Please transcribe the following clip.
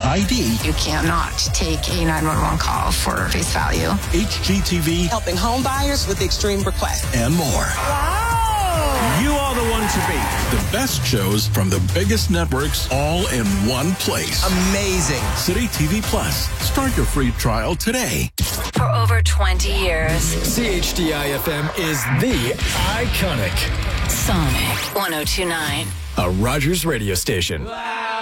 ID. You cannot take a 911 call for face value. HGTV. Helping home buyers with extreme requests. And more. Wow! You are the one to beat. The best shows from the biggest networks all in one place. Amazing. City TV Plus. Start your free trial today. For over 20 years, CHDI-FM is the iconic Sonic 102.9. a Rogers radio station.